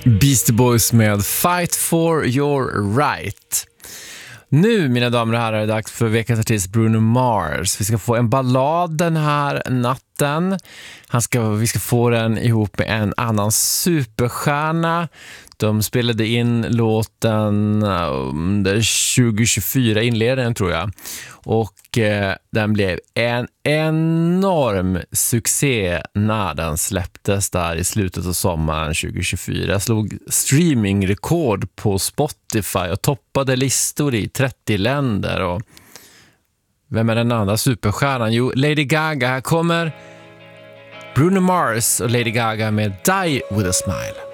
Beastie Boys med Fight for your right. Nu, mina damer och herrar, är det dags för veckans artist Bruno Mars. Vi ska få en ballad den här natten. Vi ska få den ihop med en annan superstjärna. De spelade in låten under 2024 inledningen, tror jag. Och den blev en enorm succé när den släpptes där i slutet av sommaren 2024. Slog streamingrekord på Spotify och toppade listor i 30 länder. Och vem är den andra superstjärnan? Jo, Lady Gaga. Här kommer Bruno Mars och Lady Gaga med Die With A Smile.